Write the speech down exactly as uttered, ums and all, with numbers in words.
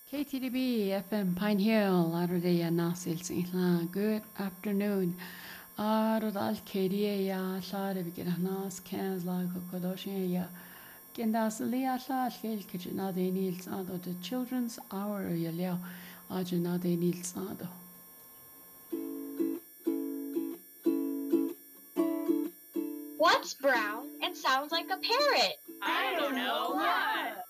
K T D B F M Pine Hill Arudea Nasil Singla. Good afternoon. Arudal Kadia ya Shada Vigina Nas Kans La Kodoshin ya Gendas Lia Shad Gil Kitchena de Nils Ado the Children's Hour ya Leo Ajana de Nils Ado. What's brown and sounds like a parrot? I don't know what.